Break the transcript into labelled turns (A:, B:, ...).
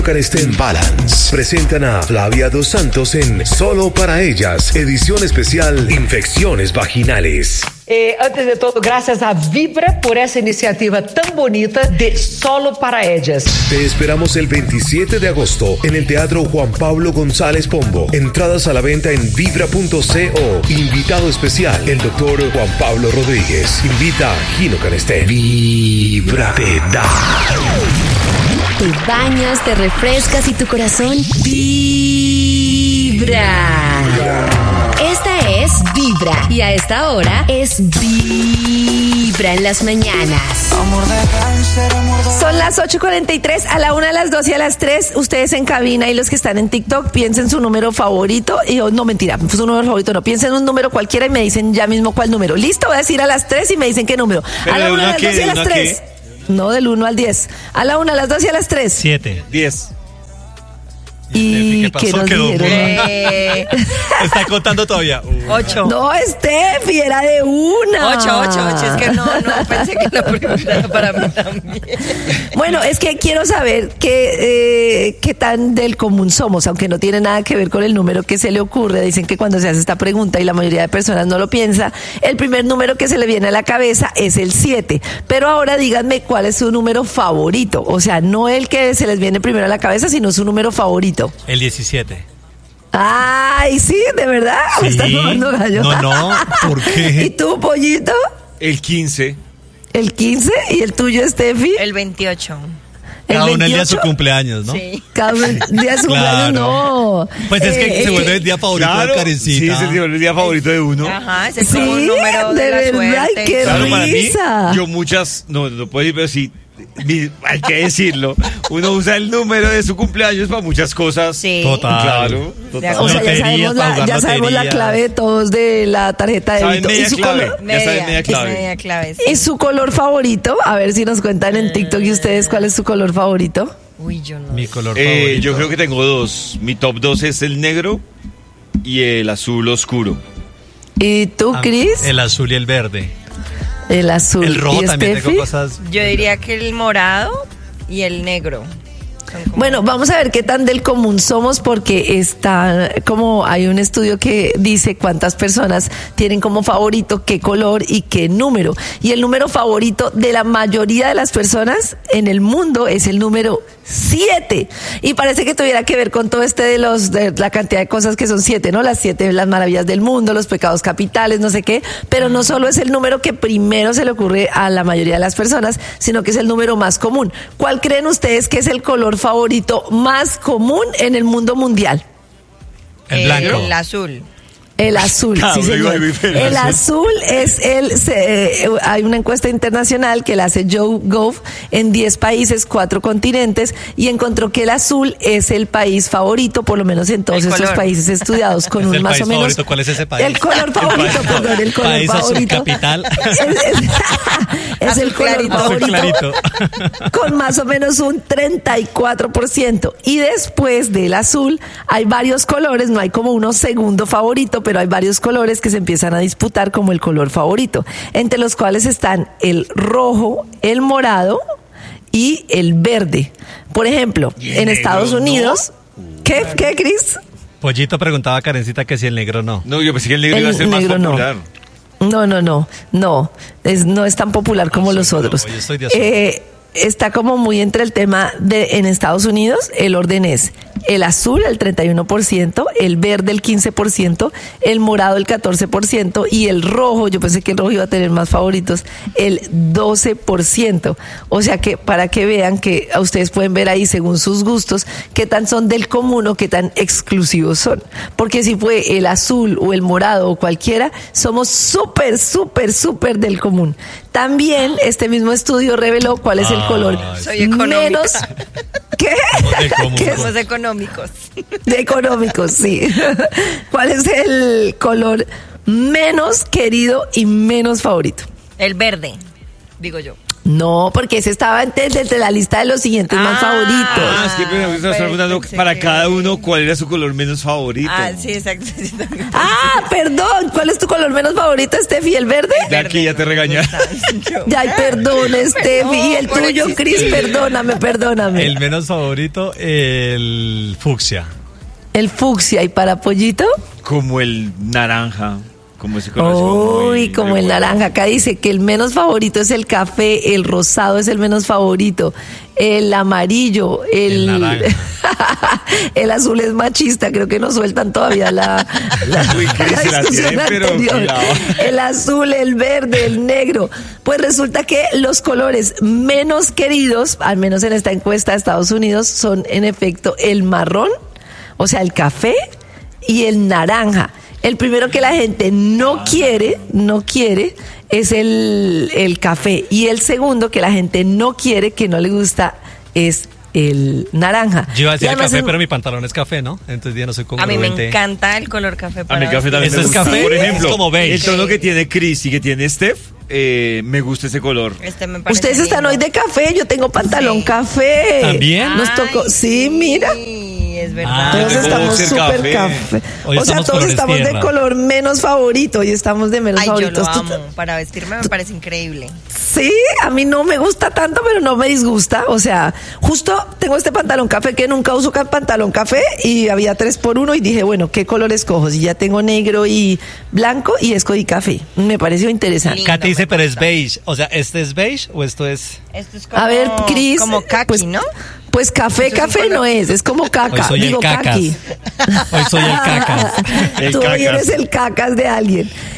A: Carestén Balance presentan a Flavia Dos Santos en Solo para Ellas, edición especial Infecciones Vaginales.
B: Antes de todo, gracias a Vibra por esa iniciativa tan bonita de Solo para Ellas.
A: Te esperamos el 27 de agosto en el Teatro Juan Pablo González Pombo. Entradas a la venta en vibra.co. Invitado especial, el doctor Juan Pablo Rodríguez. Invita a Gino Carestén. Vibra te da.
C: Te bañas, te refrescas y tu corazón vibra. Esta es Vibra y a esta hora es Vibra en las mañanas.
D: Son las 8:43, a la 1, a las 2 y a las 3. Ustedes en cabina y los que están en TikTok, piensen su número favorito. No, mentira, su número favorito no. Piensen un número cualquiera y me dicen ya mismo cuál número. Listo, voy a decir a las 3 y me dicen qué número. A la 1, a las 2 y a las 3. No, del 1 al 10. A la 1, a las 2 y a las 3.
E: 7. 10.
D: ¿Y qué nos dijeron?
E: Está contando todavía.
D: 8. No, Steffi, era de 1.
F: 8. Es que no pensé que la pregunta era para mí también.
D: Bueno, es que quiero saber qué tan del común somos, aunque no tiene nada que ver con el número que se le ocurre. Dicen que cuando se hace esta pregunta y la mayoría de personas no lo piensa, el primer número que se le viene a la cabeza es el 7. Pero ahora díganme cuál es su número favorito. O sea, no el que se les viene primero a la cabeza, sino su número favorito.
E: El 17.
D: Ay, sí, ¿de verdad?
E: Sí.
D: ¿Me estás tomando gallo?
E: No, ¿por qué?
D: ¿Y tú, Pollito?
E: El 15.
D: ¿El 15? ¿Y el tuyo, Steffi?
F: El 28.
E: Cada uno el día de su cumpleaños, ¿no?
F: Sí.
D: Cada uno el día de su cumpleaños, no.
E: Pues es que se vuelve el día favorito de Karencita.
G: Sí, se vuelve el día favorito de uno.
F: Ajá, ese es como un número de la
D: verdad,
F: suerte.
D: qué
G: Claro, para mí,
D: risa.
G: yo muchas, no puedo decir, pero sí, hay que decirlo. Uno usa el número de su cumpleaños para muchas cosas.
F: Sí.
E: Total.
G: Claro.
D: O sea,
E: Loterías,
D: ya sabemos la clave de todos de la tarjeta de
G: ¿Saben
D: débito.
G: media
D: ¿Y su
G: clave?
D: color?
G: Ya saben media clave.
F: Media clave, sí.
D: ¿Y su color favorito? A ver si nos cuentan en TikTok y ustedes cuál es su color favorito.
F: Uy, yo no.
E: Mi color favorito.
G: Yo creo que tengo dos. Mi top 2 es el negro y el azul oscuro.
D: ¿Y tú, Cris?
E: El azul y el verde.
D: El azul.
E: El rojo
D: ¿Y
E: también
D: Steffi?
E: tengo cosas.
F: Yo diría que el morado y el negro.
D: Bueno, vamos a ver qué tan del común somos, porque está como hay un estudio que dice cuántas personas tienen como favorito qué color y qué número. Y el número favorito de la mayoría de las personas en el mundo es el número 7. Y parece que tuviera que ver con todo de la cantidad de cosas que son 7, ¿no? Las 7, las maravillas del mundo, los pecados capitales, no sé qué. Pero no solo es el número que primero se le ocurre a la mayoría de las personas, sino que es el número más común. ¿Cuál creen ustedes que es el color favorito más común en el mundo mundial?
E: El blanco.
F: El azul.
D: El azul, sí, señor. El azul es hay una encuesta internacional que la hace YouGov en 10 países, 4 continentes, y encontró que el azul es el país favorito, por lo menos en todos estos países estudiados, con un
E: el
D: más
E: país
D: o menos.
E: Favorito. ¿Cuál es ese país?
D: El color favorito, perdón, el color
E: país
D: favorito.
E: Azul capital.
D: Es el color
F: clarito.
D: favorito.
E: Clarito.
D: Con más o menos un 34%. Y después del azul hay varios colores, no hay como uno segundo favorito, pero hay varios colores que se empiezan a disputar como el color favorito, entre los cuales están el rojo, el morado y el verde. Por ejemplo, en Estados Unidos, ¿qué, Cris?
E: Pollito preguntaba a Karencita que si el negro no.
G: No, yo pensé que el negro iba a ser más
D: negro no.
G: popular.
D: No es tan popular como los otros.
E: Yo estoy de acuerdo.
D: Está como muy entre el tema en Estados Unidos, el orden es el azul el 31%, el verde el 15%, el morado el 14% y el rojo, yo pensé que el rojo iba a tener más favoritos, el 12%. O sea que para que vean que a ustedes pueden ver ahí según sus gustos qué tan son del común o qué tan exclusivos son. Porque si fue el azul o el morado o cualquiera, somos súper del común. También este mismo estudio reveló cuál es el color
F: Soy económica.
D: menos... ¿Qué?
F: Somos económicos.
D: De económicos, sí. ¿Cuál es el color menos querido y menos favorito?
F: El verde, digo yo.
D: No, porque ese estaba entre la lista de los siguientes más favoritos.
G: Ah, es que me estaba preguntando
F: pensé
G: para
F: que-
G: cada uno cuál era su color menos favorito.
F: Ah, sí, exacto.
D: Ah, perdón. ¿Cuál es tu color menos favorito, Steffi? ¿El verde?
G: De aquí ya te regañaron.
D: Ya, ay, perdón, Steffi. Y el
F: por
D: tuyo,
F: existir.
D: Cris, perdóname.
E: El menos favorito, el fucsia.
D: El fucsia. ¿Y para Pollito?
G: Como el naranja. Como ese color. así como muy-
D: Uy, como
G: muy
D: el
G: bueno.
D: naranja. Acá dice que el menos favorito es el café, el rosado es el menos favorito, el amarillo,
E: El naranja.
D: el azul es machista. Creo que no sueltan todavía la
G: Uy, Cris, se la
D: discusión
G: tienen, pero
D: anterior.
G: cuidado.
D: El azul, el verde, el negro. Pues resulta que los colores menos queridos, al menos en esta encuesta de Estados Unidos, son en efecto el marrón, o sea, el café y el naranja. El primero que la gente no quiere es el café. Y el segundo que la gente no quiere, que no le gusta, es el naranja.
E: Yo iba a
D: Y
E: decir el
D: además
E: café,
D: en-
E: pero mi pantalón es café, ¿no? Entonces ya no soy
F: A mí me
E: congruente.
F: encanta el color café.
G: A
F: para
G: mi café también
E: ¿Eso
G: me
E: es
G: gusta.
E: café?
G: Por ejemplo,
E: Es como beige.
G: el tono que tiene Chris y que tiene Steph, me gusta ese color.
F: Este me parece
D: Ustedes están
F: lindo.
D: hoy de café, yo tengo pantalón
F: Sí.
D: café.
E: ¿También?
D: Nos tocó, sí, mira.
F: Sí, es verdad.
E: Ah,
D: Todos
G: yo tengo
D: estamos
G: boxer
D: súper
G: café.
D: café.
E: Hoy
D: O sea,
E: estamos
D: todos
E: colores
D: estamos de
E: tierra.
D: color menos favorito y estamos de menos
F: Ay, yo
D: favoritos.
F: lo
D: ¿Tú-
F: amo. Para vestirme me parece increíble.
D: Sí, a mí no me gusta tanto, pero no me disgusta. O sea, justo tengo este pantalón café que nunca uso pantalón café y había 3x1 y dije, bueno, ¿qué color escojo? Si ya tengo negro y blanco y escogí café. Me pareció interesante.
F: Lindo,
E: Katy dice,
F: me
E: pero es
F: gusta.
E: beige. O sea, ¿este es beige o esto es...?
F: Esto es como,
D: A ver, Cris.
F: como kaki,
D: pues,
F: ¿no?
D: Pues café,
F: Eso es un
D: café
F: color.
D: no es como caca.
E: Hoy soy
D: Digo
E: el cacas.
D: kaki.
E: Hoy soy el cacas.
G: El
D: Tú hoy
G: cacas.
D: eres el cacas de alguien.